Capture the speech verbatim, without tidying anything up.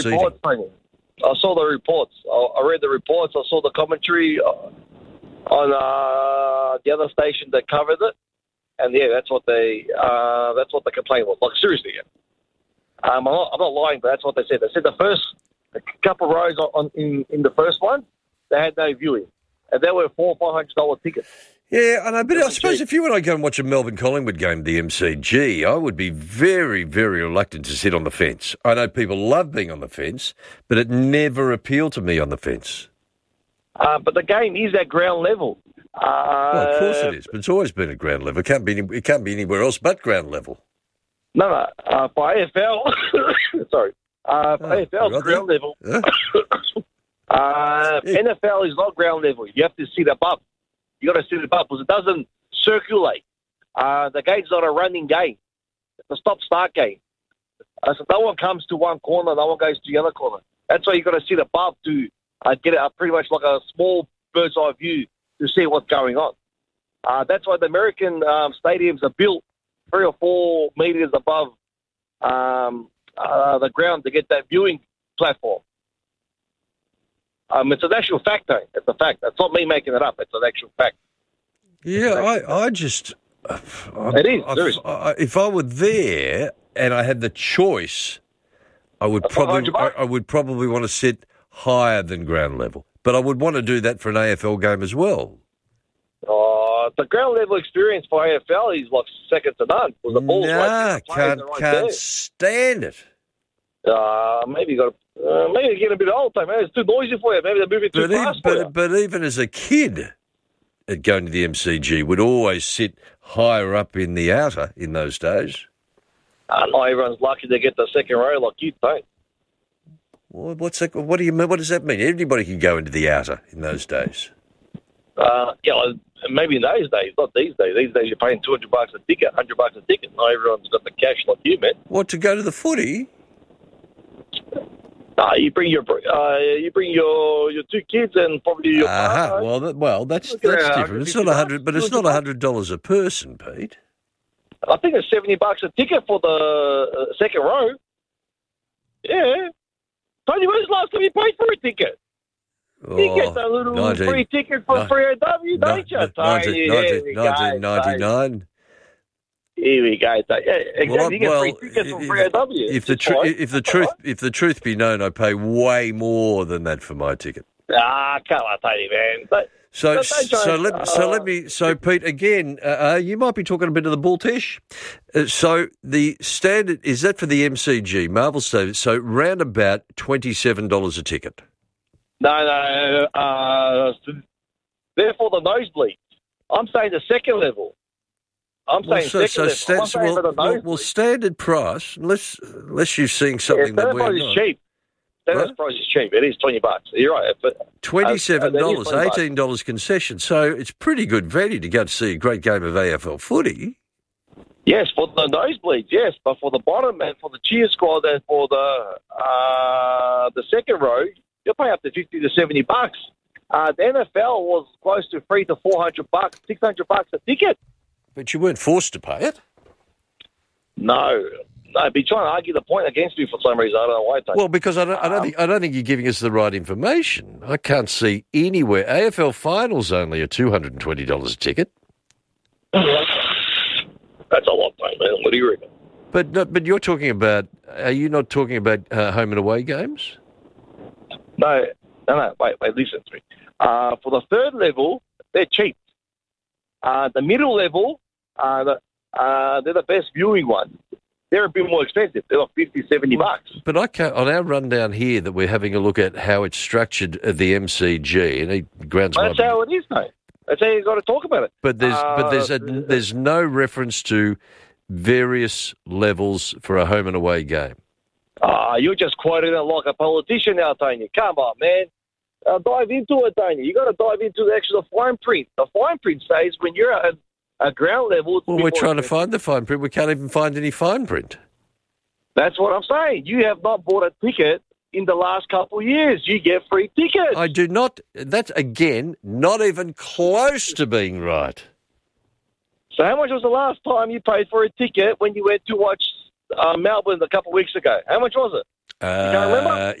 seating. reports, Tony. I saw the reports. I, I read the reports. I saw the commentary on uh, the other station that covered it, and yeah, that's what they uh, that's what the complaint was. Like seriously, yeah. um, I'm, not, I'm not lying, but that's what they said. They said the first couple of rows on, in in the first one, they had no viewing, and they were four five hundred dollar tickets. Yeah, I know, but I suppose if you and I go and watch a Melbourne Collingwood game at the M C G, I would be very, very reluctant to sit on the fence. I know people love being on the fence, but it never appealed to me on the fence. Uh, but the game is at ground level. Uh, Well, of course it is, but it's always been at ground level. It can't be, any- it can't be anywhere else but ground level. No, no. Uh, for A F L, sorry. Uh, for Oh, A F L, right ground there. level. Huh? uh, Yeah. N F L is not ground level. You have to sit above. You got to sit above because it doesn't circulate. Uh, the game's not a running game. It's a stop-start game. Uh, so no one comes to one corner, no one goes to the other corner. That's why you got to sit above to uh, get it up pretty much like a small bird's eye view to see what's going on. Uh, that's why the American um, stadiums are built three or four metres above um, uh, the ground to get that viewing platform. Um, it's an actual fact, though. It's a fact. It's not me making it up. It's an actual fact. Yeah, I, I just... I, It is, I, seriously. I, if I were there and I had the choice, I would That's probably one hundred I, bucks. I would probably want to sit higher than ground level. But I would want to do that for an A F L game as well. Uh, the ground level experience for A F L is like second to none. Because the ball's Nah, right there, the players can't, are right can't stand it. there. Uh, maybe you got to, uh, maybe you're getting a bit old, time. Maybe it's too noisy for you. Maybe they're moving too But, e- fast for you. but, but even as a kid, at going to the M C G, would always sit higher up in the outer in those days. Uh, not everyone's lucky to get the second row like you don't. Well, what's that, what do you mean? What does that mean? Everybody could go into the outer in those days. Uh, yeah, well, maybe in those days, not these days. These days you're paying two hundred bucks a ticket, one hundred bucks a ticket. Not everyone's got the cash like you, man. What, to go to the footy? Uh, you bring your uh, you bring your your two kids and probably your Aha. partner. Well, that, well, that's Look at that's that, different. It's one not a hundred hundred, but it's not a hundred dollars a person, Pete. I think it's seventy bucks a ticket for the uh, second row. Yeah. Tony, when's the last time you paid for a ticket? You get the little Oh, nineteen free ticket for ni- free O W, don't you, Tony? Here we go, nineteen ninety-nine. Here we go. Tony. Yeah, exactly. Well, you get well, free tickets for if- free O W. If the It's tru- fine. if the That's truth all if the truth be known, I pay way more than that for my ticket. right. Ah, come on, Tony, man. But, So, but don't try so and, let so uh, let me so Pete again. Uh, uh, you might be talking a bit of the bull tish. Uh, so the standard is that for the M C G Marvel Stadium. So round about twenty seven dollars a ticket. No, no, uh, they're for the nosebleeds. I'm saying the second level. I'm Well, saying so, second so level. sta- I'm saying well, for the well, nosebleeds. well, standard price, unless unless you're seeing Yeah, something that standard we're price is not. cheap. Standard What? price is cheap. It is twenty bucks. You're right. But Twenty-seven dollars, Uh, uh, that is eighteen dollars concession. So it's pretty good value to go to see a great game of A F L footy. yes, for the nosebleeds, yes. But for the bottom and for the cheer squad and for the uh, the second row, you'll pay up to fifty to seventy bucks. Uh, the N F L was close to three to four hundred bucks, six hundred bucks a ticket. But you weren't forced to pay it. No, no. Be trying to argue the point against me for some reason. I don't know why. Tony. Well, because I don't, I don't think I don't think you're giving us the right information. I can't see anywhere. A F L finals only are two hundred and twenty dollars a ticket. That's a lot, mate, man. What do you reckon? But no, but you're talking about. Are you not talking about uh, home and away games? No, no, no. Wait, wait. Listen to me. Uh, for the third level, they're cheap. Uh, the middle level, uh, the, uh, they're the best viewing ones. They're a bit more expensive. They're like fifty, seventy bucks. But I can't, on our rundown here that we're having a look at how it's structured at the M C G, and he grounds That's my- how it is, mate. That's how you got to talk about it. But there's but there's a, Uh, there's no reference to various levels for a home and away game. Ah, you're just quoting it like a politician now, Tony. Come on, man. Uh, dive into it, Tony. You got to dive into the actual fine print. The fine print says when you're at a ground level. It's a Well, bit we're more trying to expensive. find the fine print. We can't even find any fine print. That's what I'm saying. You have not bought a ticket in the last couple of years. You get free tickets. I do not. That's again not even close to being right. So how much was the last time you paid for a ticket when you went to watch uh, Melbourne a couple of weeks ago? How much was it? Uh, don't remember?